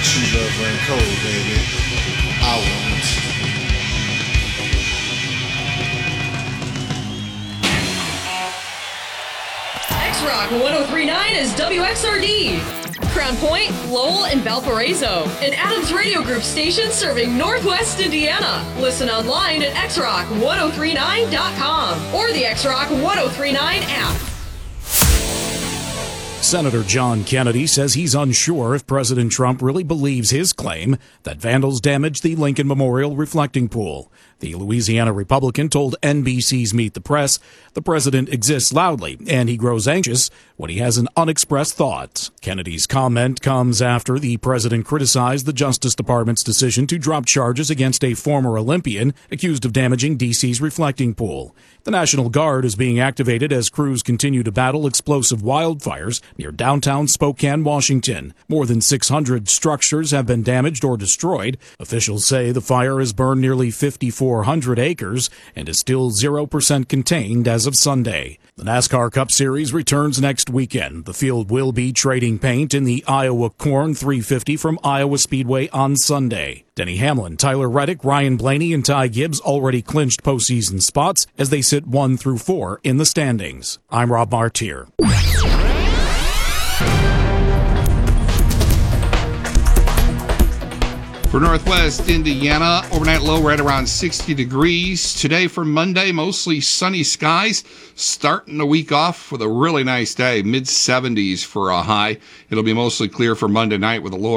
true love run cold, baby. I won't. X-Rock 1039 is WXRD. Crown Point, Lowell, and Valparaiso. An Adams Radio Group station serving Northwest Indiana. Listen online at xrock1039.com or the X-Rock 1039 app. Senator John Kennedy says he's unsure if President Trump really believes his claim that vandals damaged the Lincoln Memorial reflecting pool. The Louisiana Republican told NBC's Meet the Press the president exists loudly and he grows anxious when he has an unexpressed thought. Kennedy's comment comes after the president criticized the Justice Department's decision to drop charges against a former Olympian accused of damaging D.C.'s reflecting pool. The National Guard is being activated as crews continue to battle explosive wildfires near downtown Spokane, Washington. More than 600 structures have been damaged or destroyed. Officials say the fire has burned nearly 5,400 acres and is still 0% contained as of Sunday. The NASCAR Cup Series returns next weekend. The field will be trading paint in the Iowa Corn 350 from Iowa Speedway on Sunday. Denny Hamlin, Tyler Reddick, Ryan Blaney, and Ty Gibbs already clinched postseason spots as they sit 1 through 4 in the standings. I'm Rob Martier. For Northwest Indiana, overnight low right around 60 degrees. Today for Monday, mostly sunny skies. Starting the week off with a really nice day, mid-70s for a high. It'll be mostly clear for Monday night with a lower